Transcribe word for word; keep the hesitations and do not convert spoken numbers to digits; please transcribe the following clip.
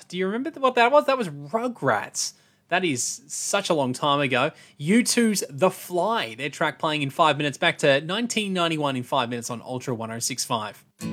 Do you remember what that was? That was Rugrats. That is such a long time ago. U two's The Fly, their track playing in five minutes, back to nineteen ninety-one in five minutes on Ultra one oh six point five.